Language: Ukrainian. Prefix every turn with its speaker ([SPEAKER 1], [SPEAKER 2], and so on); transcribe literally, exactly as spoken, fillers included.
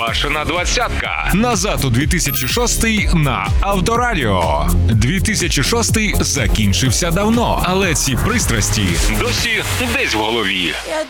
[SPEAKER 1] Башена двадцятка. Назад у дві тисячі шостий на Авторадіо. дві тисячі шостий закінчився давно, але ці пристрасті досі десь в голові.
[SPEAKER 2] Я